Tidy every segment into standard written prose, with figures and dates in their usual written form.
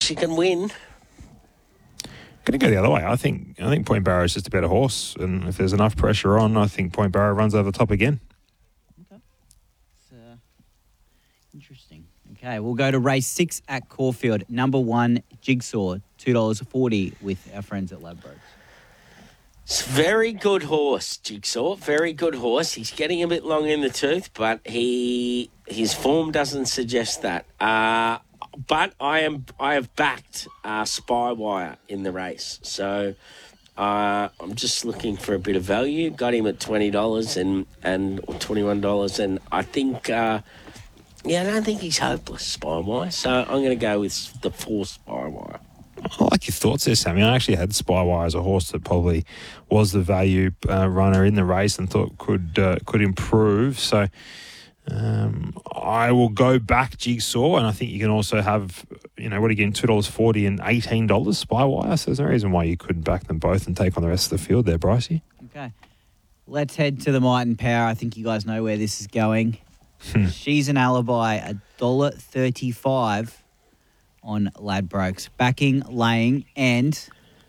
she can win. Going to go the other way. I think Point Barrow is just a better horse, and if there's enough pressure on, I think Point Barrow runs over the top again. Okay. It's interesting. Okay, we'll go to race 6 at Caulfield. Number 1, Jigsaw, $2.40 with our friends at Ladbrokes. It's a very good horse, Jigsaw. Very good horse. He's getting a bit long in the tooth, but his form doesn't suggest that. But I have backed Spywire in the race, so I'm just looking for a bit of value. Got him at $20 and or $21, and I think I don't think he's hopeless, Spywire. So I'm going to go with the 4 Spywire. I like your thoughts there, Sammy. I actually had Spywire as a horse that probably was the value runner in the race and thought could improve. So. I will go back Jigsaw, and I think you can also have, what again, $2.40 and $18 Spywire. So there's no reason why you couldn't back them both and take on the rest of the field there, Brycey. Okay. Let's head to the Might and Power. I think you guys know where this is going. She's an Alibi, $1.35 on Ladbrokes. Backing, laying, and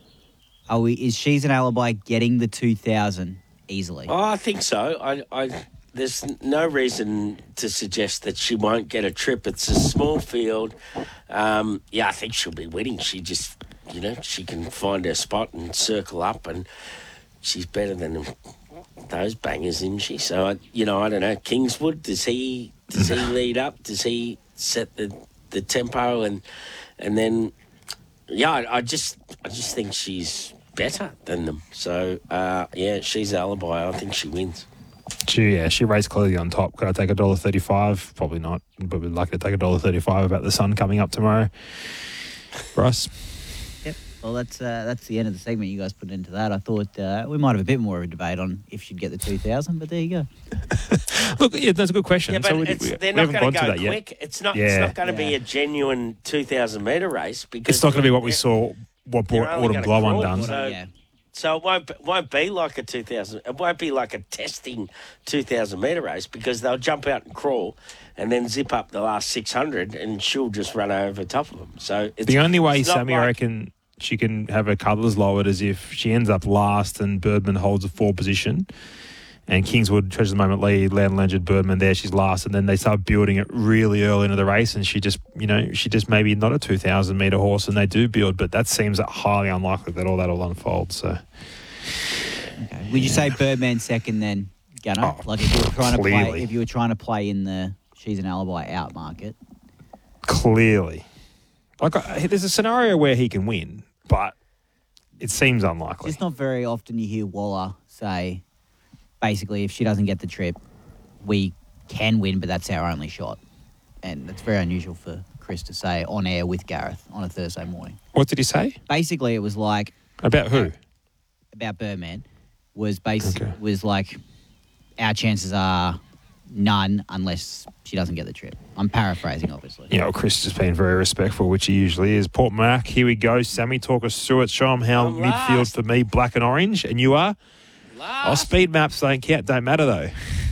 is She's an Alibi getting the 2,000 easily? Oh, I think so. There's no reason to suggest that she won't get a trip. It's a small field. I think she'll be winning. She just, she can find her spot and circle up, and she's better than those bangers, isn't she? So, I don't know. Kingswood, does he lead up? Does he set the tempo? And then, I just think she's better than them. So, She's Alibi. I think she wins. She raced clearly on top. Could I take $1.35? Probably not, but we'd like to take $1.35 about the sun coming up tomorrow. Bryce? Yep. Well, that's the end of the segment you guys put into that. I thought we might have a bit more of a debate on if she'd get the 2,000, but there you go. Look, that's a good question. Yeah, but they're not going to go quick. Yet. It's not going to be a genuine 2,000-metre race because it's not going to be what we saw. What brought Autumn Glow undone. So it won't be like a 2,000. It won't be like a testing 2,000-metre race because they'll jump out and crawl, and then zip up the last 600, and she'll just run over top of them. So the only way, Sammy, I reckon she can have her colours lowered is if she ends up last and Birdman holds a 4 position, and Kingswood, Treasure of the Moment lead, Loud and Legend, Birdman there, she's last, and then they start building it really early into the race, and she just maybe not a 2,000-metre horse, and they do build, but that seems highly unlikely that all that will unfold. So, okay. Would you say Birdman second then, Gunner? If you were trying to play in the She's an Alibi out market, clearly, there's a scenario where he can win, but it seems unlikely. It's not very often you hear Waller say, basically, if she doesn't get the trip, we can win, but that's our only shot. And that's very unusual for Chris to say on air with Gareth on a Thursday morning. What did he say? Basically, it was like... About who? About Birdman. Was like, our chances are none unless she doesn't get the trip. I'm paraphrasing, obviously. Chris has been very respectful, which he usually is. Port Mac, here we go. Sammy, talk us through it. Show them how midfield for me, black and orange. And you are? Speed maps don't matter though.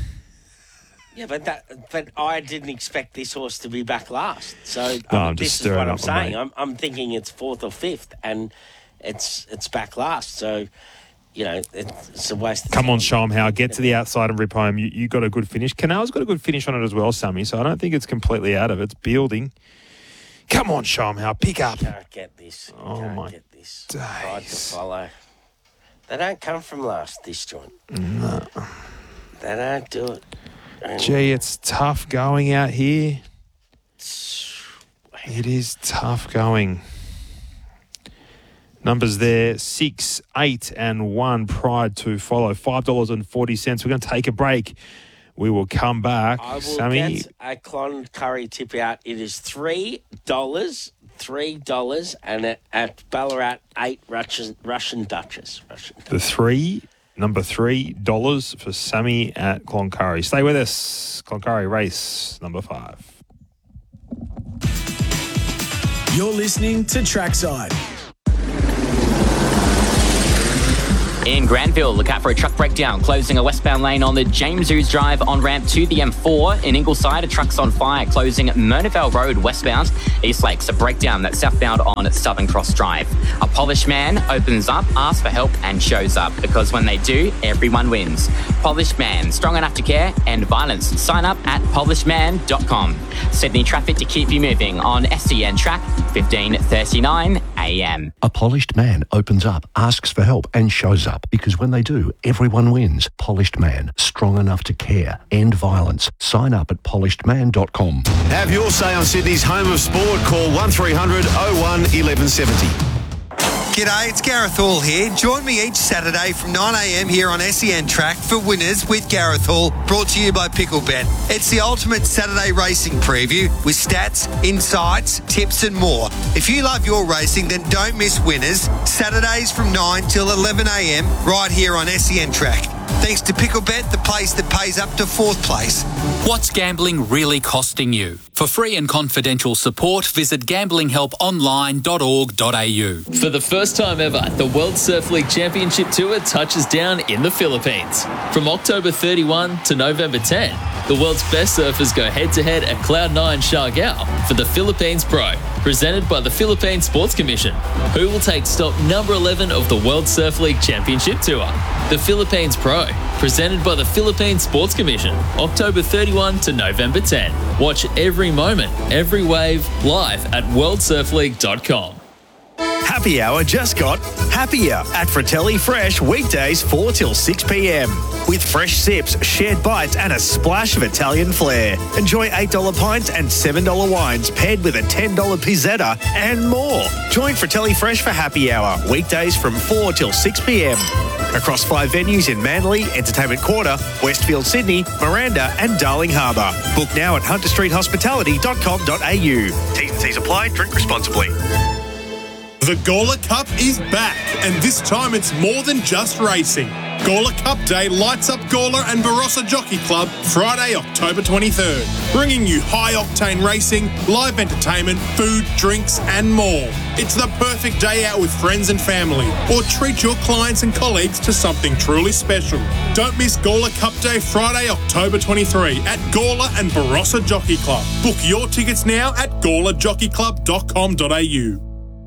Yeah, but I didn't expect this horse to be back last. So this is what I'm saying. I'm thinking it's 4th or 5th, and it's back last. So it's a waste. Come on, show 'em how. Get to the outside and rip home. You got a good finish. Canal's got a good finish on it as well, Sammy. So I don't think it's completely out of it. It's building. Come on, show 'em how. Pick up. Can't get this. Get this. Tried to follow. They don't come from last, this joint. No. They don't do it. Gee, it's tough going out here. It is tough going. Numbers there, 6, 8 and 1. Pride to follow. $5.40. We're going to take a break. We will come back. I will Sammy, get a Cloncurry tip out. It is $3, and at Ballarat, 8 Russian Duchess. Number $3 for Sammy at Cloncurry. Stay with us. Cloncurry race number 5. You're listening to Trackside. In Granville, look out for a truck breakdown closing a westbound lane on the James Hughes Drive on ramp to the M4. In Ingleside, a truck's on fire closing Murnavale Road westbound. East Lakes, a breakdown that's southbound on Southern Cross Drive. A polished man opens up, asks for help and shows up, because when they do, everyone wins. Polished Man, strong enough to care, end violence. Sign up at polishedman.com. Sydney traffic to keep you moving on SEN track 15:39 a.m. A polished man opens up, asks for help and shows up, because when they do, everyone wins. Polished Man, strong enough to care, end violence. Sign up at polishedman.com. Have your say on Sydney's home of sport. Call 1300 01 1170. G'day, it's Gareth Hall here. Join me each Saturday from 9am here on SEN Track for Winners with Gareth Hall, brought to you by Picklebet. It's the ultimate Saturday racing preview with stats, insights, tips and more. If you love your racing, then don't miss Winners, Saturdays from 9 till 11am right here on SEN Track. Thanks to Picklebet, the place that pays up to 4th place. What's gambling really costing you? For free and confidential support, visit gamblinghelponline.org.au. For the first time ever, the World Surf League Championship Tour touches down in the Philippines. From October 31 to November 10, the world's best surfers go head-to-head at Cloud9 Siargao for the Philippines Pro, presented by the Philippine Sports Commission, who will take stop number 11 of the World Surf League Championship Tour. The Philippines Pro, presented by the Philippine Sports Commission, October 31 to November 10. Watch every moment, every wave, live at worldsurfleague.com. Happy Hour just got happier at Fratelli Fresh weekdays 4 till 6 p.m. With fresh sips, shared bites and a splash of Italian flair. Enjoy $8 pints and $7 wines paired with a $10 pizzetta and more. Join Fratelli Fresh for Happy Hour weekdays from 4 till 6 p.m. Across 5 venues in Manly, Entertainment Quarter, Westfield Sydney, Miranda and Darling Harbour. Book now at hunterstreethospitality.com.au. T's and C's apply. Drink responsibly. The Gawler Cup is back, and this time it's more than just racing. Gawler Cup Day lights up Gawler and Barossa Jockey Club Friday, October 23rd, bringing you high-octane racing, live entertainment, food, drinks and more. It's the perfect day out with friends and family, or treat your clients and colleagues to something truly special. Don't miss Gawler Cup Day Friday, October 23 at Gawler and Barossa Jockey Club. Book your tickets now at gawlerjockeyclub.com.au.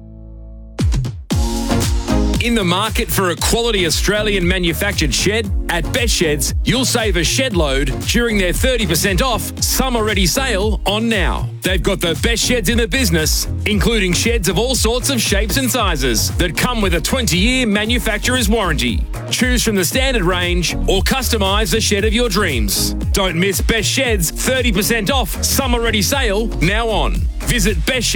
In the market for a quality Australian manufactured shed? At Best Sheds, you'll save a shed load during their 30% off summer ready sale on now. They've got the best sheds in the business, including sheds of all sorts of shapes and sizes that come with a 20-year manufacturer's warranty. Choose from the standard range or customise the shed of your dreams. Don't miss Best Sheds 30% off summer ready sale now on. Visit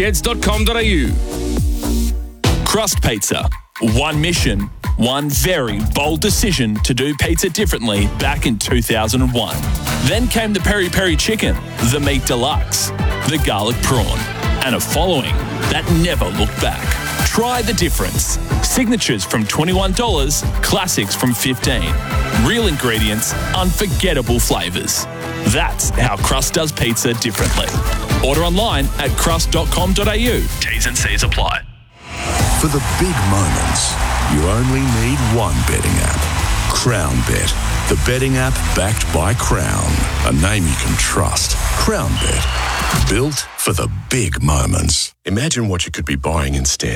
bestsheds.com.au. Crust Pizza. One mission, one very bold decision to do pizza differently back in 2001. Then came the Peri Peri Chicken, the Meat Deluxe, the Garlic Prawn, and a following that never looked back. Try the difference. Signatures from $21, classics from $15. Real ingredients, unforgettable flavours. That's how Crust does pizza differently. Order online at crust.com.au. T's and C's apply. For the big moments, you only need one betting app. Crown Bet, the betting app backed by Crown. A name you can trust. Crown Bet, built for the big moments. Imagine what you could be buying instead.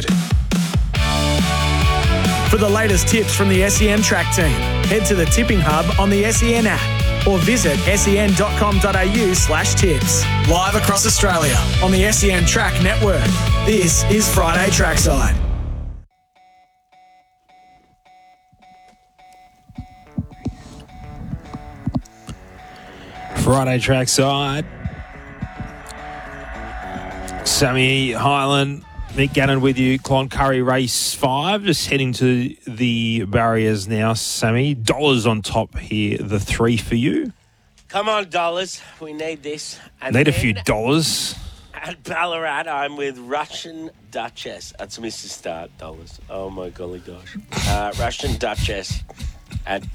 For the latest tips from the SEN Track team, head to the Tipping Hub on the SEN app or visit sen.com.au/tips. Live across Australia on the SEN Track network. This is Friday Trackside. Friday Trackside. Sammy Highland, Nick Gannon with you. Cloncurry Race 5. Just heading to the barriers now, Sammy. Dollars on top here. The 3 for you. Come on, dollars. We need this. And need a few dollars. At Ballarat, I'm with Russian Duchess. That's Mr. Start, dollars. Oh, my golly gosh. Russian Duchess at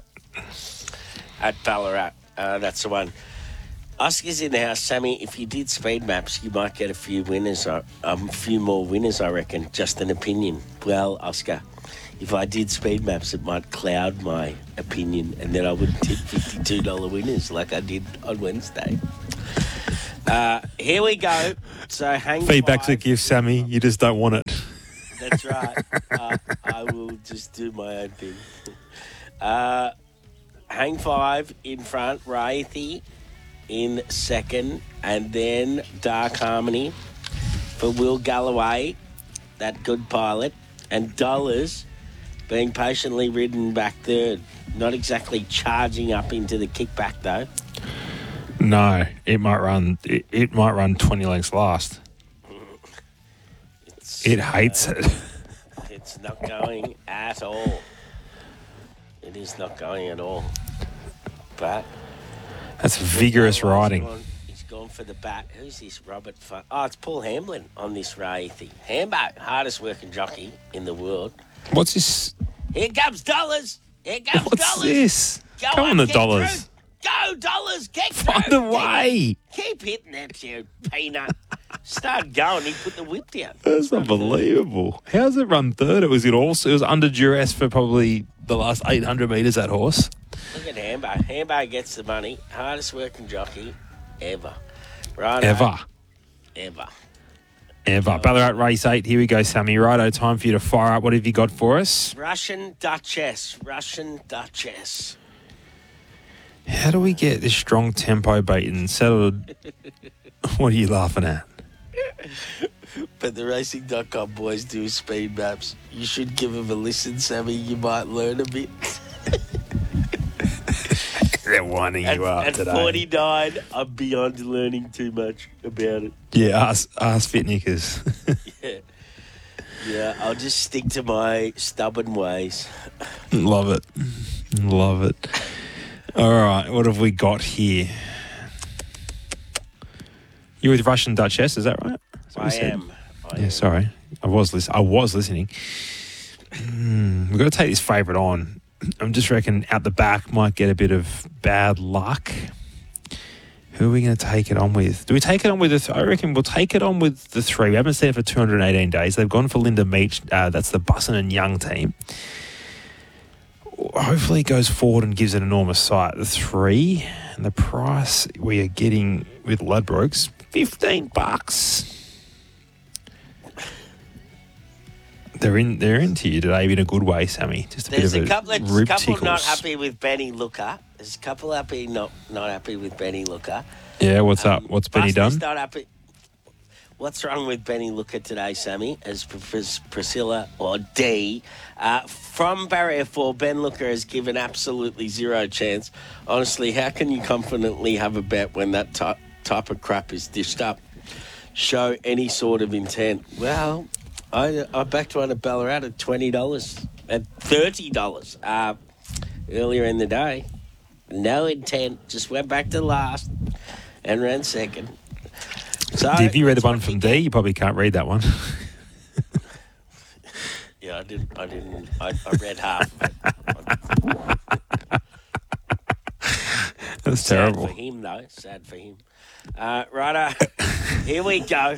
Ballarat. That's the one. Oscar's in the house. Sammy, if you did speed maps, you might get a few winners, a few more winners, I reckon. Just an opinion. Well, Oscar, if I did speed maps, it might cloud my opinion, and then I would tip $52 winners like I did on Wednesday. Here we go. So hang Feedback's a five. gift, Sammy. You just don't want it. That's right. I will just do my own thing. Hang five in front, Wraithy in second, and then Dark Harmony for Will Galloway, that good pilot, and Dollars being patiently ridden back third. Not exactly charging up into the kickback though. No, it might run. It might run 20 lengths last. It hates it. It's not going at all. It is not going at all. But that's vigorous riding. He's gone for the bat. Who's this? Robert? Oh, it's Paul Hamlin on this Wraithy. Hambo, hardest working jockey in the world. What's this? Here comes Dollars. Here comes What's Dollars. this? Come on, the get Dollars. through. Go, Dollars. Get Find through. a way. Keep hitting that, you peanut. Start going. He put the whip down. That's unbelievable. How's it run third? It was under duress for probably the last 800 metres, that horse. Look at Hambo. Hambo gets the money. Hardest working jockey ever. Right. Ever. Ever. Ballarat race 8. Here we go, Sammy. Righto, time for you to fire up. What have you got for us? Russian Duchess. How do we get this strong tempo bait and settled? What are you laughing at? But the racing.com boys do speed maps. You should give them a listen, Sammy. You might learn a bit. They're winding you up at today. 49, I'm beyond learning too much about it. Yeah, ask Fit Knickers. Yeah, I'll just stick to my stubborn ways. Love it. All right, what have we got here? You're with Russian Duchess, is that right? I am. Sorry. I was listening. We've got to take this favourite on. I'm just reckon out the back might get a bit of bad luck. Who are we going to take it on with? Do we take it on with I reckon we'll take it on with the 3. We haven't seen it for 218 days. They've gone for Linda Meach. That's the Bussin and Young team. Hopefully it goes forward and gives an enormous sight. The 3 and the price we are getting with Ladbrokes, $15. They're into you today in a good way, Sammy. Just a There's bit a of couple tickles. not happy with Benny Looker. There's a couple not happy with Benny Looker. Yeah, what's up? What's Benny done? Not happy. What's wrong with Benny Looker today, Sammy? As Priscilla or D from Barrier 4, Ben Looker has given absolutely zero chance. Honestly, how can you confidently have a bet when that type of crap is dished up? Show any sort of intent. Well, I backed one at Ballarat at $20 at $30 earlier in the day. No intent. Just went back to last and ran second. So if you read the one from D, you probably can't read that one. Yeah, I didn't. I read half of it. That's terrible. Sad for him, though. Sad for him. Righto. Here we go.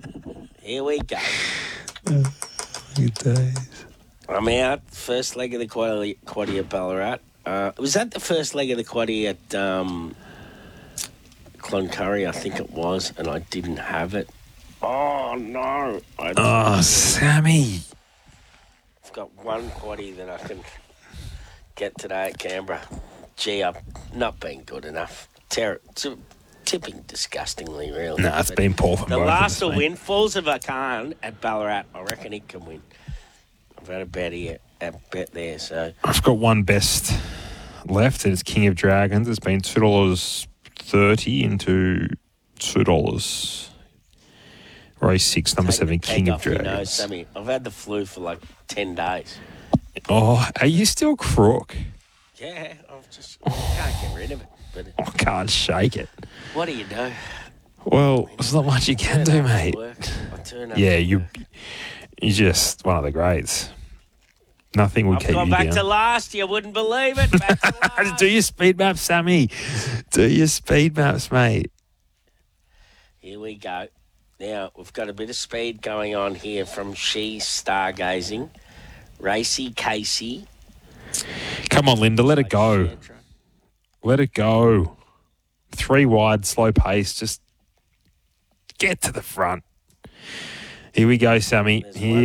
Good days. I'm out. First leg of the quaddie at Ballarat. Was that the first leg of the quaddie at Cloncurry? I think it was, and I didn't have it. Oh, no. Sammy. I've got one quaddie that I can get today at Canberra. Gee, I'm not being good enough. Tipping disgustingly, really. No, it's been poor for the both last of us, will win. Falls of Akan at Ballarat. I reckon he can win. I've had a bet there, so... I've got one best left, and it's King of Dragons. It's been $2.30 into $2. Race 6, number 7, King of Dragons. Nose, Sammy. I've had the flu for like 10 days. Oh, are you still crook? Yeah, I can't get rid of it. But I can't shake it. What do you do? Well, there's not much you can do, mate. Yeah, you're just one of the greats. Nothing will keep you down. I've gone back to last. You wouldn't believe it. Back to last. Do your speed maps, Sammy. Do your speed maps, mate. Here we go. Now, we've got a bit of speed going on here from She Stargazing. Racy, Casey. Come on, Linda, let it go. Let it go. 3 wide, slow pace. Just get to the front. Here we go, Sammy. Here